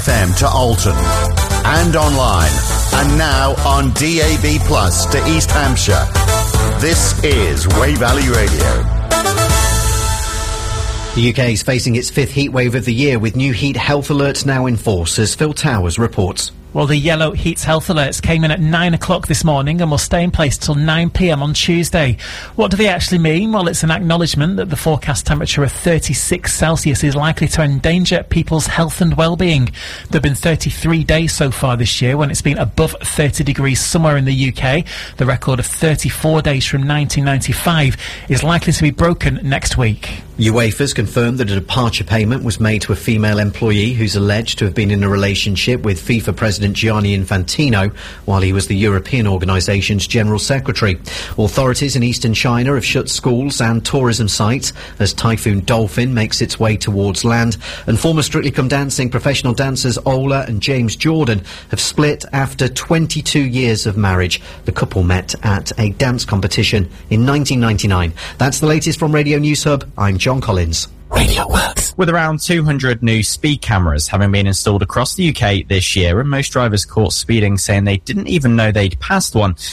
FM to Alton and online, and now on DAB Plus to East Hampshire. This is Wey Valley Radio. The UK is facing its fifth heatwave of the year, with new heat health alerts now in force, as Phil Towers reports. Well, the yellow heat health alerts came in at 9 o'clock this morning and will stay in place till 9 p.m. on Tuesday. What do they actually mean? Well, it's an acknowledgement that the forecast temperature of 36 Celsius is likely to endanger people's health and well-being. There have been 33 days so far this year when it's been above 30 degrees somewhere in the UK. The record of 34 days from 1995 is likely to be broken next week. UEFA's confirmed that a departure payment was made to a female employee who's alleged to have been in a relationship with FIFA President Gianni Infantino while he was the European organisation's General Secretary. Authorities in eastern China have shut schools and tourism sites as Typhoon Dolphin makes its way towards land, and former Strictly Come Dancing professional dancers Ola and James Jordan have split after 22 years of marriage. The couple met at a dance competition in 1999. That's the latest from Radio News Hub. I'm John Collins. Radio Works. With around 200 new speed cameras having been installed across the UK this year, and most drivers caught speeding saying they didn't even know they'd passed one,